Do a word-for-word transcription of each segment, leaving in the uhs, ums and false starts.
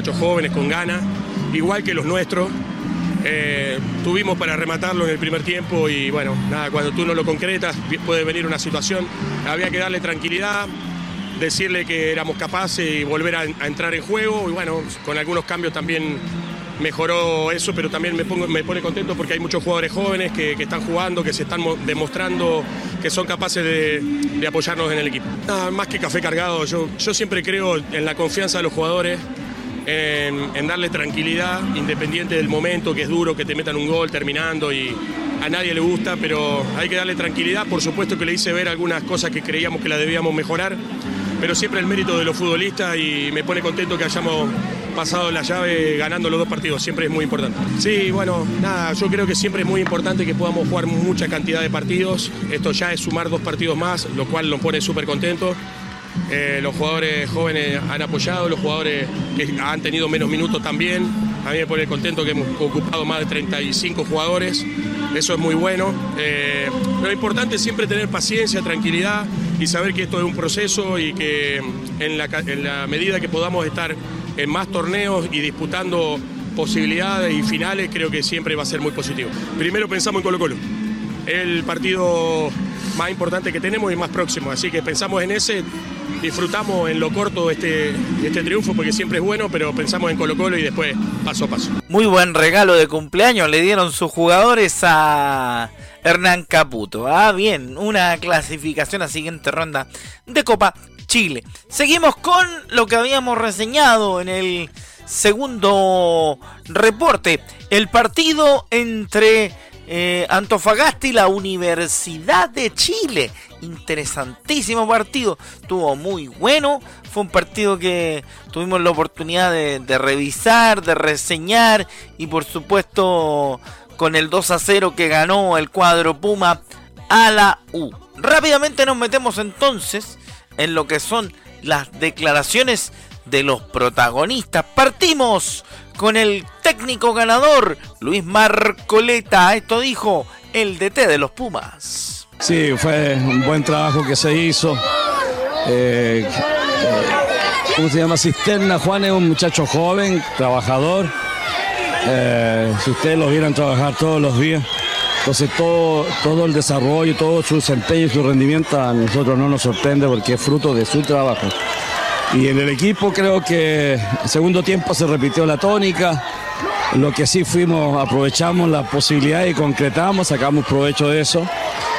muchachos jóvenes con ganas, igual que los nuestros. Eh, tuvimos para rematarlo en el primer tiempo y bueno, nada, cuando tú no lo concretas puede venir una situación. Había que darle tranquilidad, decirle que éramos capaces y volver a, a entrar en juego y bueno, con algunos cambios también mejoró eso, pero también me, pongo, me pone contento porque hay muchos jugadores jóvenes que, que están jugando, que se están demostrando que son capaces de, de apoyarnos en el equipo. Nada más que café cargado, yo, yo siempre creo en la confianza de los jugadores, en, en darle tranquilidad, independiente del momento, que es duro que te metan un gol terminando y a nadie le gusta, pero hay que darle tranquilidad. Por supuesto que le hice ver algunas cosas que creíamos que la debíamos mejorar, pero siempre el mérito de los futbolistas y me pone contento que hayamos pasado la llave ganando los dos partidos, siempre es muy importante. Sí, bueno, nada, yo creo que siempre es muy importante que podamos jugar mucha cantidad de partidos. Esto ya es sumar dos partidos más, lo cual nos pone súper contentos. Eh, los jugadores jóvenes han apoyado, los jugadores que han tenido menos minutos también. A mí me pone contento que hemos ocupado más de treinta y cinco jugadores, eso es muy bueno. Eh, pero lo importante es siempre tener paciencia, tranquilidad y saber que esto es un proceso y que en la, en la medida que podamos estar en más torneos y disputando posibilidades y finales, creo que siempre va a ser muy positivo. Primero pensamos en Colo-Colo, el partido más importante que tenemos y más próximo, así que pensamos en ese, disfrutamos en lo corto este, este triunfo porque siempre es bueno, pero pensamos en Colo-Colo y después paso a paso. Muy buen regalo de cumpleaños le dieron sus jugadores a Hernán Caputo. Ah, bien, una clasificación a siguiente ronda de Copa Chile. Seguimos con lo que habíamos reseñado en el segundo reporte. El partido entre eh, Antofagasta y la Universidad de Chile. Interesantísimo partido. Estuvo muy bueno. Fue un partido que tuvimos la oportunidad de, de revisar, de reseñar. Y por supuesto con el dos a cero que ganó el cuadro Puma a la U. Rápidamente nos metemos entonces en lo que son las declaraciones de los protagonistas. Partimos con el técnico ganador, Luis Marcoleta. Esto dijo el D T de los Pumas. Sí, fue un buen trabajo que se hizo. Eh, ¿Cómo se llama? Cisterna. Juan es un muchacho joven, trabajador. Eh, si ustedes lo vieran trabajar todos los días, entonces todo, todo el desarrollo, todo su desempeño y su rendimiento a nosotros no nos sorprende porque es fruto de su trabajo. Y en el equipo creo que el segundo tiempo se repitió la tónica. Lo que sí fuimos, aprovechamos la posibilidad y concretamos, sacamos provecho de eso.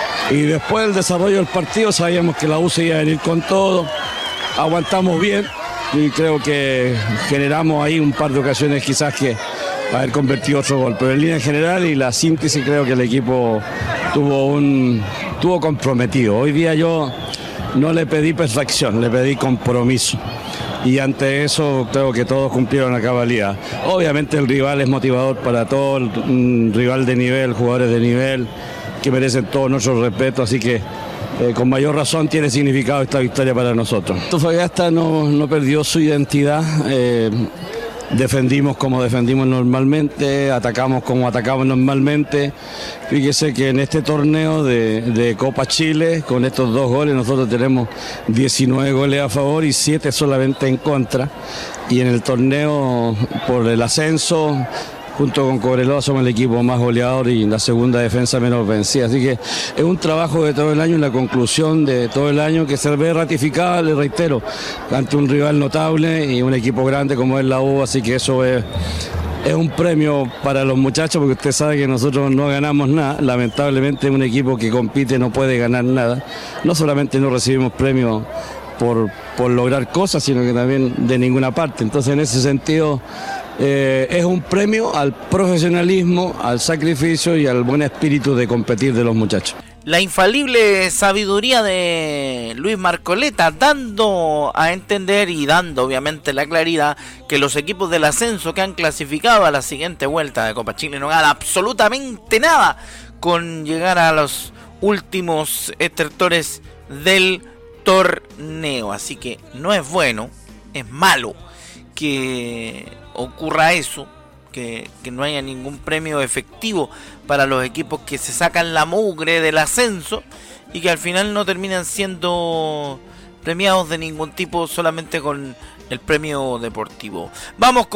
Y después del desarrollo del partido sabíamos que la U se iba a venir con todo. Aguantamos bien y creo que generamos ahí un par de ocasiones quizás que haber convertido otro gol, pero en línea general y la síntesis creo que el equipo tuvo un tuvo comprometido. Hoy día yo no le pedí perfección, le pedí compromiso y ante eso creo que todos cumplieron a cabalidad. Obviamente el rival es motivador para todos, un rival de nivel, jugadores de nivel que merecen todo nuestro respeto, así que eh, con mayor razón tiene significado esta victoria para nosotros. Antofagasta no, no perdió su identidad. eh, Defendimos como defendimos normalmente, atacamos como atacamos normalmente. Fíjese que en este torneo de, de Copa Chile, con estos dos goles, nosotros tenemos diecinueve goles a favor y siete solamente en contra. Y en el torneo por el ascenso, junto con Cobreloa, somos el equipo más goleador y la segunda defensa menos vencida. Así que es un trabajo de todo el año, una conclusión de todo el año que se ve ratificada, le reitero, ante un rival notable y un equipo grande como es la U. Así que eso es, es un premio para los muchachos, porque usted sabe que nosotros no ganamos nada. Lamentablemente un equipo que compite no puede ganar nada. No solamente no recibimos premios por, por lograr cosas, sino que también de ninguna parte. Entonces en ese sentido Eh, es un premio al profesionalismo, al sacrificio y al buen espíritu de competir de los muchachos. La infalible sabiduría de Luis Marcoleta, dando a entender y dando obviamente la claridad que los equipos del ascenso que han clasificado a la siguiente vuelta de Copa Chile no ganan absolutamente nada con llegar a los últimos estertores del torneo. Así que no es bueno, es malo que ocurra eso, que, que no haya ningún premio efectivo para los equipos que se sacan la mugre del ascenso y que al final no terminan siendo premiados de ningún tipo, solamente con el premio deportivo. Vamos con